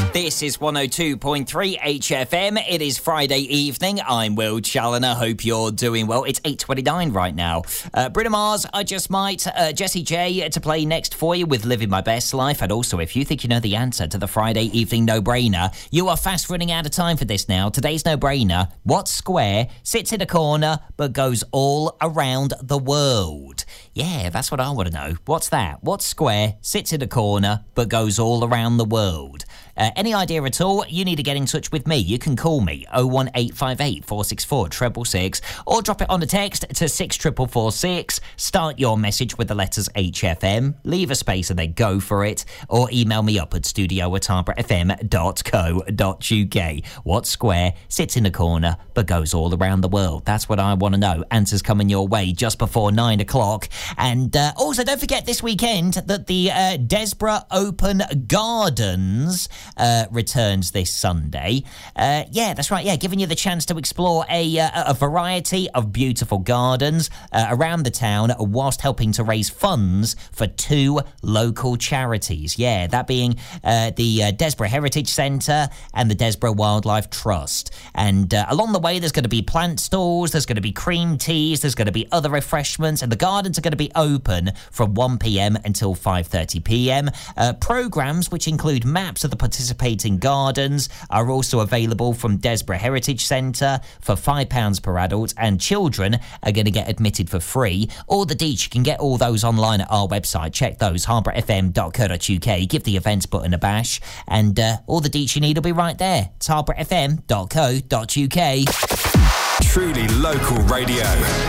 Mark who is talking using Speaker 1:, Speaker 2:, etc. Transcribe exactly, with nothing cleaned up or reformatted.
Speaker 1: This is one oh two point three H F M. It is Friday evening. I'm Will Challoner. Hope you're doing well. It's eight twenty-nine right now. Uh, Bruno Mars, I Just Might, uh, Jessie J to play next for you with Living My Best Life. And also, if you think you know the answer to the Friday evening no-brainer, you are fast running out of time for this now. Today's no-brainer: what square sits in a corner but goes all around the world? Yeah, that's what I want to know. What's that? What square sits in a corner but goes all around the world? Uh, any idea at all? You need to get in touch with me. You can call me oh one eight five eight, four six four, six six six or drop it on a text to six four four four six. Start your message with the letters H F M, leave a space and then go for it, or email me up at studio at harbour f m dot co dot u k. What square sits in a corner but goes all around the world? That's what I want to know. Answers coming your way just before nine o'clock. And uh, also, don't forget this weekend that the uh, Desborough Open Gardens Uh, returns this Sunday. Uh, yeah, that's right. Yeah, giving you the chance to explore a uh, a variety of beautiful gardens uh, around the town, whilst helping to raise funds for two local charities. Yeah, that being uh, the uh, Desborough Heritage Centre and the Desborough Wildlife Trust. And uh, along the way, there's going to be plant stalls, there's going to be cream teas, there's going to be other refreshments, and the gardens are going to be open from one p.m. until five thirty p.m. Uh, programmes which include maps of the participating gardens are also available from Desborough Heritage Centre for five pounds per adult, and children are going to get admitted for free. All the deets, you can get all those online at our website. Check those, harbour f m dot co dot u k. Give the events button a bash, and uh, all the deets you need will be right there. It's harbour f m dot co dot u k.
Speaker 2: Truly local radio.